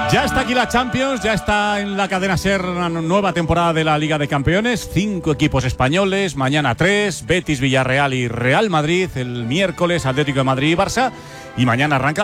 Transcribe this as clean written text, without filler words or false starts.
Ya está aquí la Champions, ya está en la cadena SER una nueva temporada de la Liga de Campeones. 5 equipos españoles, mañana 3, Betis, Villarreal y Real Madrid. El miércoles Atlético de Madrid y Barça. Y mañana arranca